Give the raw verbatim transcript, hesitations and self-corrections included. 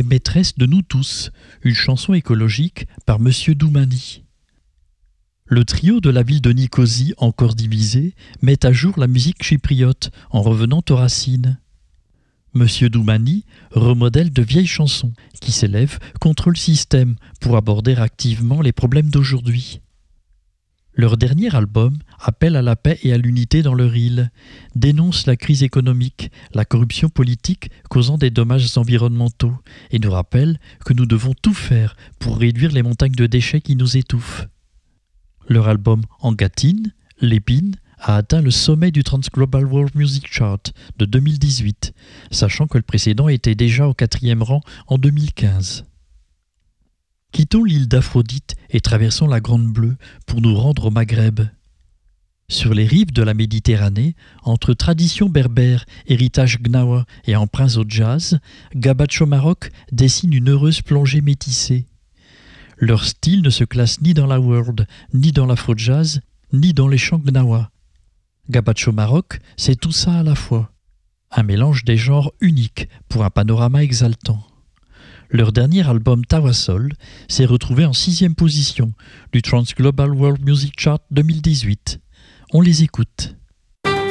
maîtresse de nous tous, une chanson écologique par Monsieur Doumani. Le trio de la ville de Nicosie, encore divisé, met à jour la musique chypriote en revenant aux racines. Monsieur Doumani remodèle de vieilles chansons qui s'élèvent contre le système pour aborder activement les problèmes d'aujourd'hui. Leur dernier album appelle à la paix et à l'unité dans leur île, dénonce la crise économique, la corruption politique causant des dommages environnementaux et nous rappelle que nous devons tout faire pour réduire les montagnes de déchets qui nous étouffent. Leur album Angatine, L'Épine, a atteint le sommet du Trans Global World Music Chart de deux mille dix-huit, sachant que le précédent était déjà au quatrième rang en deux mille quinze. Quittons l'île d'Aphrodite et traversons la Grande Bleue pour nous rendre au Maghreb. Sur les rives de la Méditerranée, entre tradition berbère, héritage gnawa et emprunts au jazz, Gabacho Maroc dessine une heureuse plongée métissée. Leur style ne se classe ni dans la world, ni dans l'afro-jazz, ni dans les chants gnawa. Gabacho Maroc, c'est tout ça à la fois. Un mélange des genres unique pour un panorama exaltant. Leur dernier album Tawassol s'est retrouvé en sixième position du Trans Global World Music Chart deux mille dix-huit. On les écoute.